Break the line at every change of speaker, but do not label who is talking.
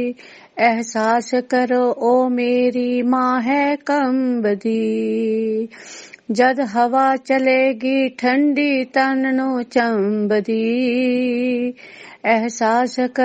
ਅਹਿਸਾਸ ਕਰੋ ਉਹ ਮੇਰੀ ਮਾਂ ਹੈ ਕੰਬਦੀ। ਜਦ ਹਵਾ ਚਲੇਗੀ ਠੰਡੀ ਤਨ ਨੂੰ ਚੰਬਦੀ। ਅਹਿਸਾਸ